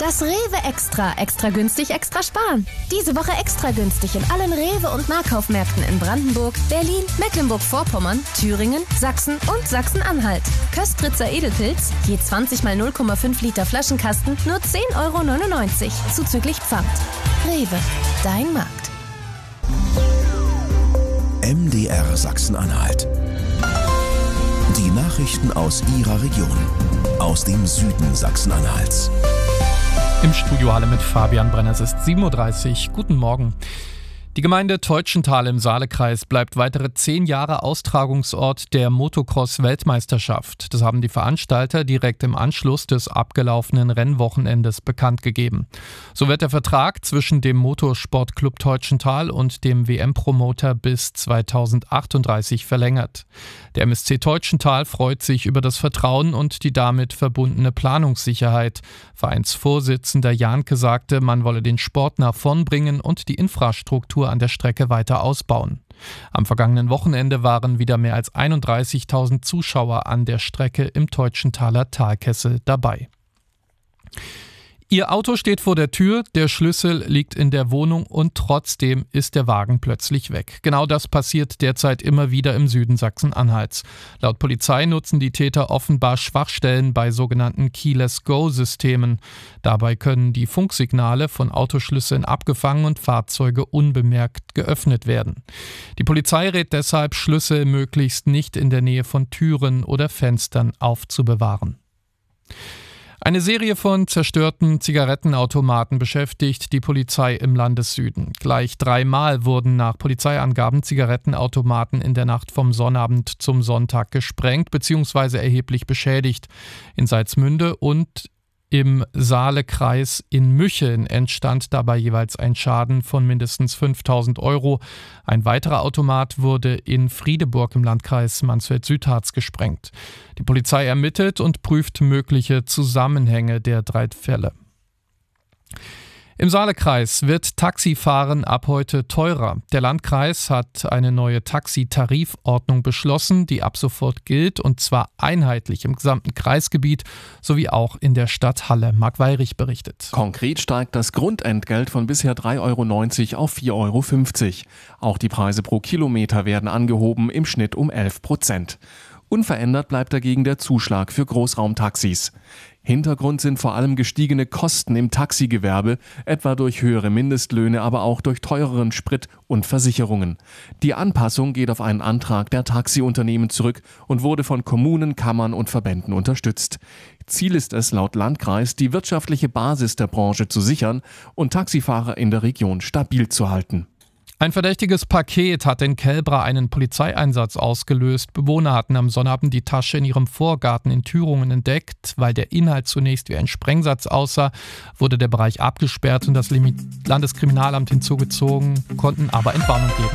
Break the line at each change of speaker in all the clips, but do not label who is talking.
Das Rewe Extra. Extra günstig, extra sparen. Diese Woche extra günstig in allen Rewe- und Nahkaufmärkten in Brandenburg, Berlin, Mecklenburg-Vorpommern, Thüringen, Sachsen und Sachsen-Anhalt. Köstritzer Edelpilz, je 20 mal 0,5 Liter Flaschenkasten, nur 10,99 € zuzüglich Pfand. Rewe, dein Markt.
MDR Sachsen-Anhalt. Die Nachrichten aus Ihrer Region. Aus dem Süden Sachsen-Anhalts.
Im Studio Halle mit Fabian Brenner. Es ist 7:30 Uhr. Guten Morgen. Die Gemeinde Teutschenthal im Saalekreis bleibt weitere 10 Jahre Austragungsort der Motocross-Weltmeisterschaft. Das haben die Veranstalter direkt im Anschluss des abgelaufenen Rennwochenendes bekannt gegeben. So wird der Vertrag zwischen dem Motorsportclub Teutschenthal und dem WM-Promoter bis 2038 verlängert. Der MSC Teutschenthal freut sich über das Vertrauen und die damit verbundene Planungssicherheit. Vereinsvorsitzender Janke sagte, man wolle den Sport nach vorn bringen und die Infrastruktur an der Strecke weiter ausbauen. Am vergangenen Wochenende waren wieder mehr als 31.000 Zuschauer an der Strecke im Teutschenthaler Talkessel dabei. Ihr Auto steht vor der Tür, der Schlüssel liegt in der Wohnung und trotzdem ist der Wagen plötzlich weg. Genau das passiert derzeit immer wieder im Süden Sachsen-Anhalts. Laut Polizei nutzen die Täter offenbar Schwachstellen bei sogenannten Keyless-Go-Systemen. Dabei können die Funksignale von Autoschlüsseln abgefangen und Fahrzeuge unbemerkt geöffnet werden. Die Polizei rät deshalb, Schlüssel möglichst nicht in der Nähe von Türen oder Fenstern aufzubewahren. Eine Serie von zerstörten Zigarettenautomaten beschäftigt die Polizei im Landessüden. Gleich 3-mal wurden nach Polizeiangaben Zigarettenautomaten in der Nacht vom Sonnabend zum Sonntag gesprengt bzw. erheblich beschädigt. In Salzmünde und im Saalekreis in Mücheln entstand dabei jeweils ein Schaden von mindestens 5.000 €. Ein weiterer Automat wurde in Friedeburg im Landkreis Mansfeld-Südharz gesprengt. Die Polizei ermittelt und prüft mögliche Zusammenhänge der 3 Fälle. Im Saalekreis wird Taxifahren ab heute teurer. Der Landkreis hat eine neue Taxitarifordnung beschlossen, die ab sofort gilt, und zwar einheitlich im gesamten Kreisgebiet sowie auch in der Stadt Halle. Marc Weyrich berichtet.
Konkret steigt das Grundentgelt von bisher 3,90 € auf 4,50 €. Auch die Preise pro Kilometer werden angehoben, im Schnitt um 11%. Unverändert bleibt dagegen der Zuschlag für Großraumtaxis. Hintergrund sind vor allem gestiegene Kosten im Taxigewerbe, etwa durch höhere Mindestlöhne, aber auch durch teureren Sprit und Versicherungen. Die Anpassung geht auf einen Antrag der Taxiunternehmen zurück und wurde von Kommunen, Kammern und Verbänden unterstützt. Ziel ist es laut Landkreis, die wirtschaftliche Basis der Branche zu sichern und Taxifahrer in der Region stabil zu halten.
Ein verdächtiges Paket hat in Kelbra einen Polizeieinsatz ausgelöst. Bewohner hatten am Sonnabend die Tasche in ihrem Vorgarten in Thüringen entdeckt. Weil der Inhalt zunächst wie ein Sprengsatz aussah, wurde der Bereich abgesperrt und das Landeskriminalamt hinzugezogen, konnten aber Entwarnung geben.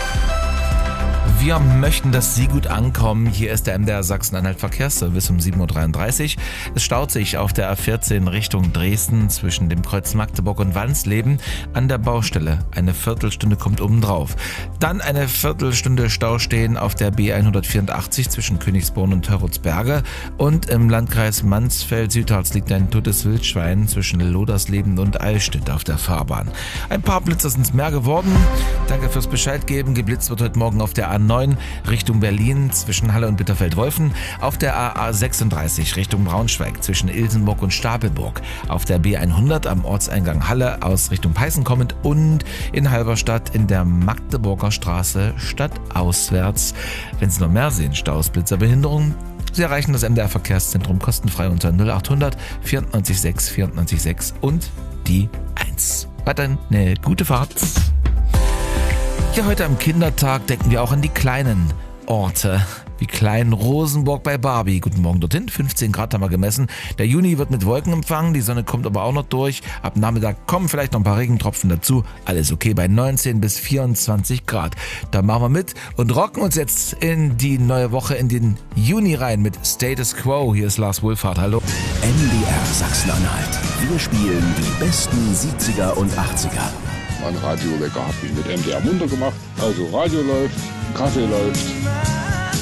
Wir möchten, dass Sie gut ankommen. Hier ist der MDR Sachsen-Anhalt Verkehrsservice um 7:33 Uhr. Es staut sich auf der A14 Richtung Dresden zwischen dem Kreuz Magdeburg und Wansleben an der Baustelle. Eine Viertelstunde kommt obendrauf. Dann eine Viertelstunde Stau stehen auf der B184 zwischen Königsborn und Hörrutsberge. Und im Landkreis Mansfeld-Südharz liegt ein totes Wildschwein zwischen Lodersleben und Eilstedt auf der Fahrbahn. Ein paar Blitzer sind mehr geworden. Danke fürs Bescheid geben. Geblitzt wird heute Morgen auf der A9 Richtung Berlin zwischen Halle und Bitterfeld-Wolfen, auf der AA36 Richtung Braunschweig zwischen Ilsenburg und Stapelburg, auf der B100 am Ortseingang Halle aus Richtung Peißen kommend und in Halberstadt in der Magdeburger Straße stadtauswärts. Wenn Sie noch mehr sehen, Staus, Blitzer, Behinderungen, Sie erreichen das MDR Verkehrszentrum kostenfrei unter 0800 94 6 94 6 und die 1. Weiterhin eine gute Fahrt. Ja, heute am Kindertag denken wir auch an die kleinen Orte, wie Klein Rosenburg bei Barbie. Guten Morgen dorthin, 15 Grad haben wir gemessen. Der Juni wird mit Wolken empfangen, die Sonne kommt aber auch noch durch. Ab Nachmittag kommen vielleicht noch ein paar Regentropfen dazu. Alles okay bei 19 bis 24 Grad. Da machen wir mit und rocken uns jetzt in die neue Woche, in den Juni rein mit Status Quo. Hier ist Lars Wohlfahrt, hallo.
MDR Sachsen-Anhalt. Wir spielen die besten 70er und 80er.
Mein Radiowecker hat mich mit MDR munter gemacht. Also Radio läuft, Kaffee läuft.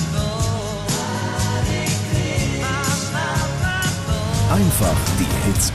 Einfach die Hits